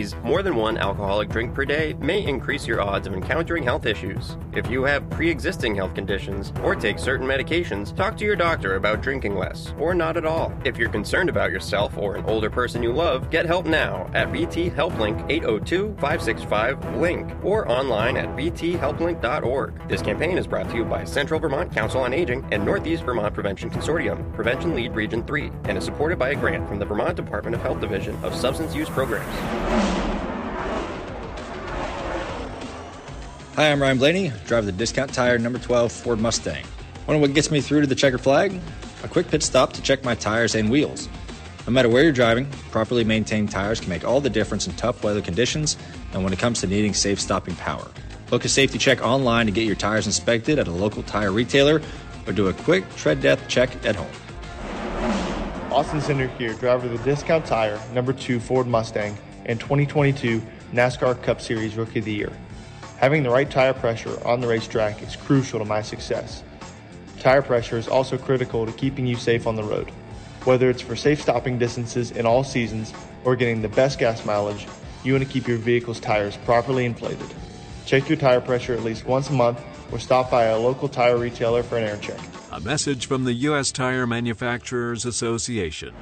More than one alcoholic drink per day may increase your odds of encountering health issues. If you have pre-existing health conditions or take certain medications, talk to your doctor about drinking less or not at all. If you're concerned about yourself or an older person you love, get help now at VT HelpLink 802-565-LINK or online at vthelplink.org. This campaign is brought to you by Central Vermont Council on Aging and Northeast Vermont Prevention Consortium, Prevention Lead Region 3, and is supported by a grant from the Vermont Department of Health Division of Substance Use Programs. Hi, I'm Ryan Blaney, driver of the Discount Tire number 12 Ford Mustang. Wonder what gets me through to the checkered flag? A quick pit stop to check my tires and wheels. No matter where you're driving, properly maintained tires can make all the difference in tough weather conditions and when it comes to needing safe stopping power. Book a safety check online to get your tires inspected at a local tire retailer or do a quick tread depth check at home. Austin Center here, driver of the Discount Tire number 2 Ford Mustang and 2022 NASCAR Cup Series Rookie of the Year. Having the right tire pressure on the racetrack is crucial to my success. Tire pressure is also critical to keeping you safe on the road. Whether it's for safe stopping distances in all seasons or getting the best gas mileage, you want to keep your vehicle's tires properly inflated. Check your tire pressure at least once a month or stop by a local tire retailer for an air check. A message from the U.S. Tire Manufacturers Association.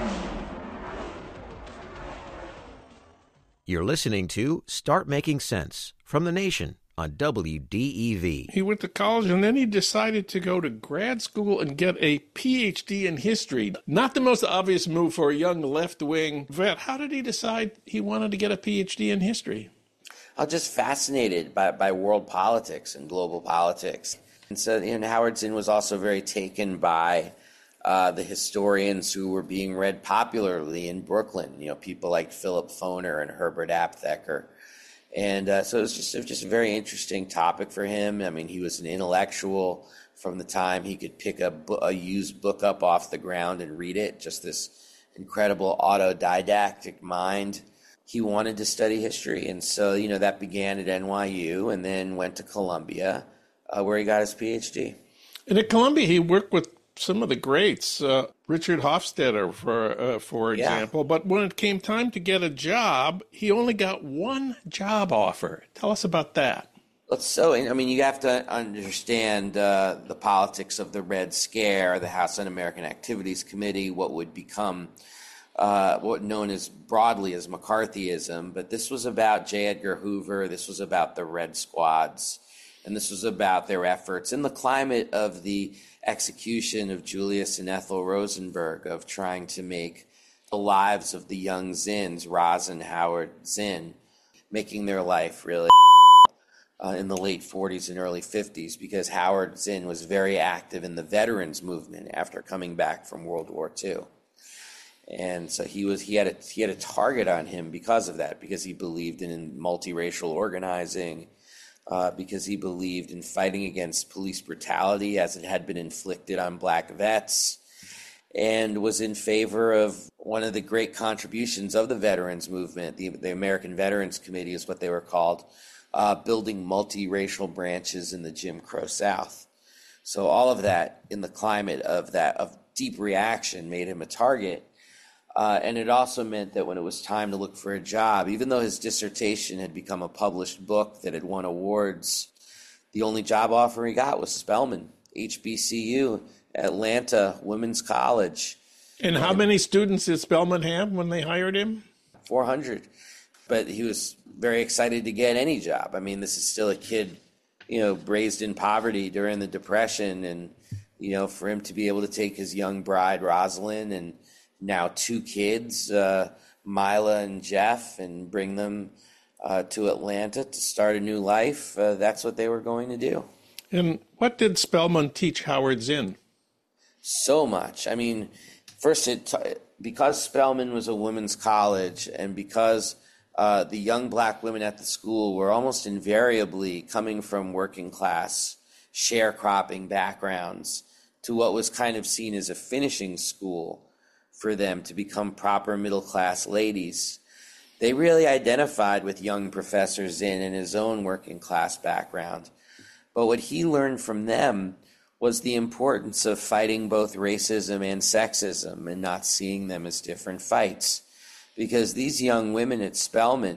You're listening to Start Making Sense from The Nation on WDEV. He went to college and then he decided to go to grad school and get a PhD in history. Not the most obvious move for a young left-wing vet. How did he decide he wanted to get a PhD in history? I was just fascinated by world politics and global politics. And so Howard Zinn was also very taken by the historians who were being read popularly in Brooklyn, people like Philip Foner and Herbert Aptheker. And so it was just a very interesting topic for him. I mean, he was an intellectual from the time he could pick a used book up off the ground and read it, just this incredible autodidactic mind. He wanted to study history. And so, that began at NYU and then went to Columbia, where he got his PhD. And at Columbia, he worked with some of the greats, Richard Hofstadter, for example. But when it came time to get a job, he only got one job offer. Tell us about that. You have to understand the politics of the Red Scare, the House Un-American Activities Committee, what would become what known as broadly as McCarthyism. But this was about J. Edgar Hoover. This was about the Red Squads. And this was about their efforts in the climate of the execution of Julius and Ethel Rosenberg, of trying to make the lives of the young Zinns, Roz and Howard Zinn, making their life really in the late 40s and early 50s, because Howard Zinn was very active in the veterans movement after coming back from World War II. And so he had a target on him because of that, because he believed in multiracial organizing, because he believed in fighting against police brutality as it had been inflicted on black vets, and was in favor of one of the great contributions of the veterans movement. The American Veterans Committee is what they were called, building multiracial branches in the Jim Crow South. So all of that in the climate of deep reaction made him a target. And it also meant that when it was time to look for a job, even though his dissertation had become a published book that had won awards, the only job offer he got was Spelman, HBCU, Atlanta Women's College. And how many students did Spelman have when they hired him? 400. But he was very excited to get any job. I mean, this is still a kid, raised in poverty during the Depression. And, for him to be able to take his young bride, Rosalind, and now 2 kids, Mila and Jeff, and bring them to Atlanta to start a new life, that's what they were going to do. And what did Spelman teach Howard Zinn? So much. I mean, first, because Spelman was a women's college, and because the young black women at the school were almost invariably coming from working class, sharecropping backgrounds, to what was kind of seen as a finishing school for them to become proper middle-class ladies, they really identified with young Professor Zinn and his own working-class background. But what he learned from them was the importance of fighting both racism and sexism and not seeing them as different fights. because these young women at Spelman